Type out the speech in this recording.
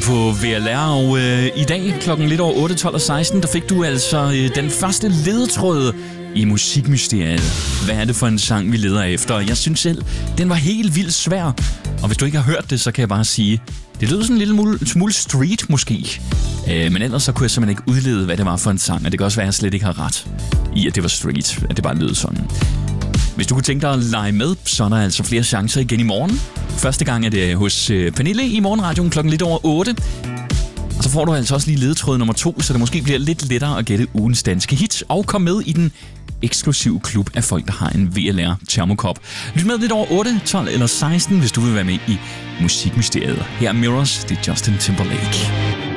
på VLR, og i dag klokken lidt over 8, 12 og 16, der fik du altså den første ledetråd i Musikmysteriet. Hvad er det for en sang, vi leder efter? Jeg synes selv, den var helt vildt svær. Og hvis du ikke har hørt det, så kan jeg bare sige, det lød sådan en lille smule street måske. Men ellers så kunne jeg simpelthen ikke udlede, hvad det var for en sang, og det kan også være, at jeg slet ikke har ret i, at det var street, at det bare lød sådan. Hvis du kunne tænke dig at lege med, så er der altså flere chancer igen i morgen. Første gang er det hos Pernille i morgenradioen klokken lidt over 8. Og så får du altså også lige ledetråd nummer 2, så det måske bliver lidt lettere at gætte ugens danske hits og komme med i den eksklusive klub af folk, der har en VLR termokop. Lyt med lidt over 8, 12 eller 16, hvis du vil være med i Musikmysteriet. Her er Mirrors, det er Justin Timberlake.